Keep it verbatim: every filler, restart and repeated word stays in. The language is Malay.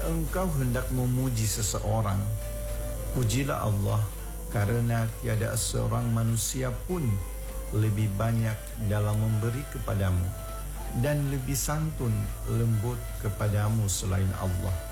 engkau hendak memuji seseorang, pujilah Allah, karena tiada seorang manusia pun lebih banyak dalam memberi kepadamu dan lebih santun lembut kepadamu selain Allah.